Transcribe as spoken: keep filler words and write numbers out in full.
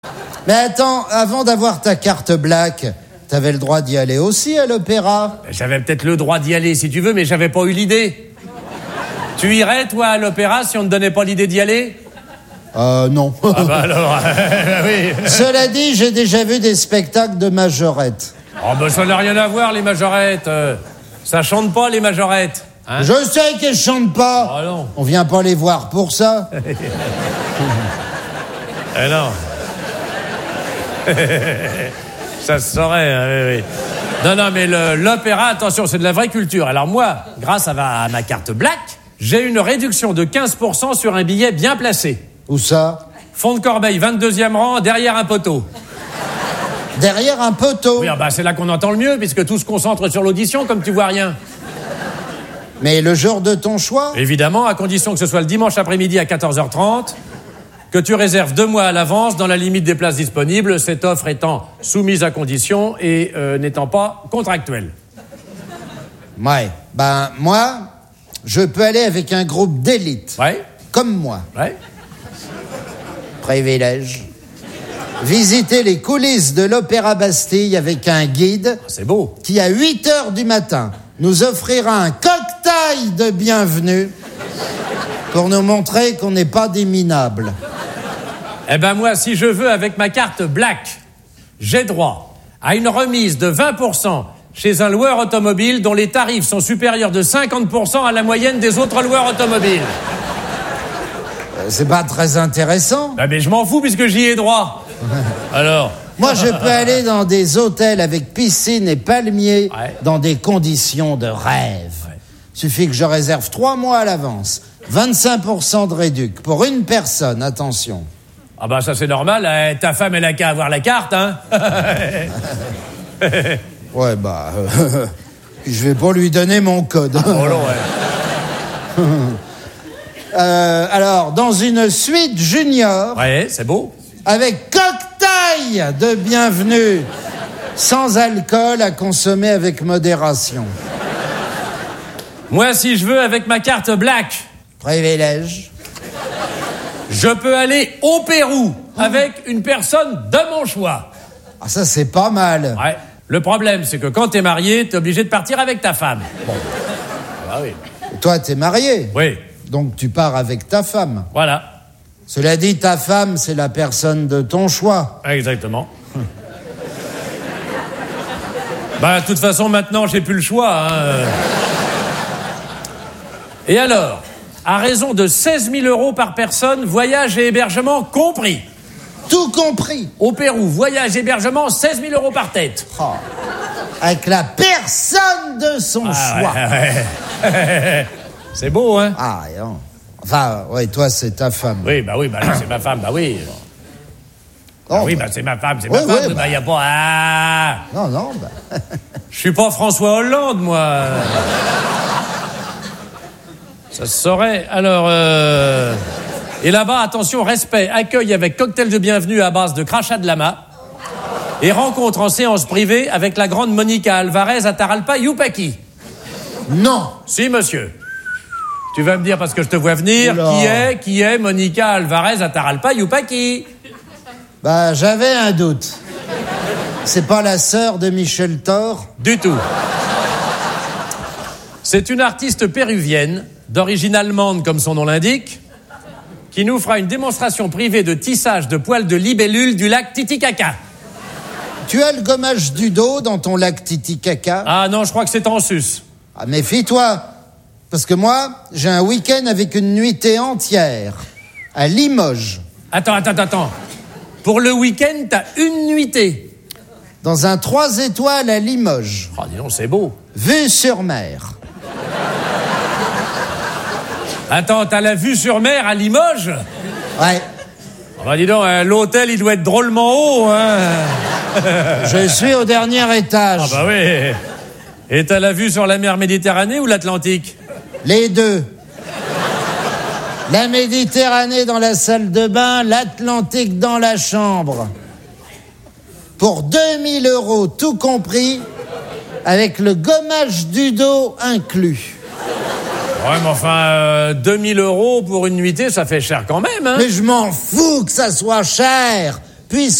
Mais attends, avant d'avoir ta carte black, t'avais le droit d'y aller aussi à l'opéra? J'avais peut-être le droit d'y aller si tu veux, mais j'avais pas eu l'idée. Tu irais, toi, à l'opéra, si on ne donnait pas l'idée d'y aller? Euh, non. Ah bah alors, oui. Cela dit, j'ai déjà vu des spectacles de majorettes. Oh bah ça n'a rien à voir, les majorettes. Euh, ça chante pas, les majorettes. Hein? Je sais qu'elles chantent pas. Oh non. On vient pas les voir pour ça. Eh non. Ça se saurait, hein, oui, oui. Non, non, mais le, l'opéra, attention, c'est de la vraie culture. Alors moi, grâce à ma, à ma carte black, j'ai une réduction de quinze pour cent sur un billet bien placé. Où ça? Fond de Corbeil, vingt-deuxième rang, derrière un poteau. Derrière un poteau? Oui, ah bah c'est là qu'on entend le mieux, puisque tout se concentre sur l'audition, comme tu vois rien. Mais le jour de ton choix? Évidemment, à condition que ce soit le dimanche après-midi à quatorze heures trente, que tu réserves deux mois à l'avance dans la limite des places disponibles, cette offre étant soumise à condition et euh, n'étant pas contractuelle. Ouais, ben moi, je peux aller avec un groupe d'élite. Ouais. Comme moi. Ouais. Privilège. Visiter les coulisses de l'Opéra Bastille avec un guide. Ah, c'est beau. Qui, à huit heures du matin, nous offrira un cocktail de bienvenue pour nous montrer qu'on n'est pas des minables. Eh ben moi, si je veux, avec ma carte black, j'ai droit à une remise de vingt pour cent chez un loueur automobile dont les tarifs sont supérieurs de cinquante pour cent à la moyenne des autres loueurs automobiles. Euh, c'est pas très intéressant. Ah, mais je m'en fous puisque j'y ai droit. Alors? Moi, je peux aller dans des hôtels avec piscine et palmiers, ouais. dans des conditions de rêve. Ouais. Suffit que je réserve trois mois à l'avance. vingt-cinq pour cent de réduc pour une personne, attention. Ah bah ça c'est normal, hein. Ta femme elle a qu'à avoir la carte, hein. Ouais, bah... Euh, je vais pas lui donner mon code. Oh non, ouais. euh, alors, dans une suite junior... Ouais, c'est beau. Avec cocktail de bienvenue, sans alcool à consommer avec modération. Moi, si je veux, avec ma carte black... Privilège. Je peux aller au Pérou avec une personne de mon choix. Ah, ça, c'est pas mal. Ouais. Le problème, c'est que quand t'es marié, t'es obligé de partir avec ta femme. Bon. Ah oui. Toi, t'es marié. Oui. Donc, tu pars avec ta femme. Voilà. Cela dit, ta femme, c'est la personne de ton choix. Exactement. Bah, de toute façon, maintenant, j'ai plus le choix. Hein. Et alors, à raison de seize mille euros par personne, voyage et hébergement compris. Tout compris. Au Pérou, voyage, hébergement, seize mille euros par tête. Oh. Avec la personne de son ah, choix. Ouais, ouais. C'est beau, hein? Ah, non. Enfin, ouais, toi, c'est ta femme. Oui, bah oui, bah là, c'est ma femme, bah oui. Oh, bah oui, bah, bah c'est ma femme, c'est oui, ma femme. oui, bah, bah. y a pas... Ah. Non, non, bah... Je suis pas François Hollande, moi. Ça se saurait. Alors, euh... Et là-bas, attention, respect, accueil avec cocktail de bienvenue à base de crachat de lama et rencontre en séance privée avec la grande Monica Alvarez à Taralpa Youpaki. Non. Si, monsieur. Tu vas me dire, parce que je te vois venir, Oula. qui est, qui est Monica Alvarez à Taralpa Youpaki? Bah, j'avais un doute. C'est pas la sœur de Michel Thor? Du tout. C'est une artiste péruvienne, d'origine allemande comme son nom l'indique, qui nous fera une démonstration privée de tissage de poils de libellule du lac Titicaca. Tu as le gommage du dos dans ton lac Titicaca? Ah non, je crois que c'est en sus. Ah, méfie-toi. Parce que moi, j'ai un week-end avec une nuitée entière. À Limoges. Attends, attends, attends. Pour le week-end, t'as une nuitée. Dans un trois étoiles à Limoges. Oh, dis donc, c'est beau. Vue sur mer. Attends, t'as la vue sur mer à Limoges? Ouais. Oh, bah dis donc, hein, l'hôtel, il doit être drôlement haut, hein. Je suis au dernier étage. Ah bah oui. Et t'as la vue sur la mer Méditerranée ou l'Atlantique? Les deux. La Méditerranée dans la salle de bain, l'Atlantique dans la chambre. Pour deux mille euros, tout compris, avec le gommage du dos inclus. Ouais, mais enfin, euh, deux mille euros pour une nuitée, ça fait cher quand même, hein? Mais je m'en fous que ça soit cher. puisque